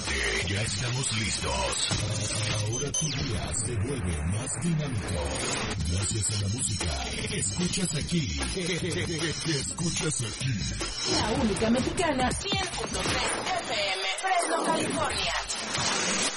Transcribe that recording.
Prepárate, ya estamos listos. Ahora tu día se vuelve más dinámico. Gracias a la música que escuchas aquí. Que escuchas aquí. La única mexicana, 100.3 FM, Fresno, California.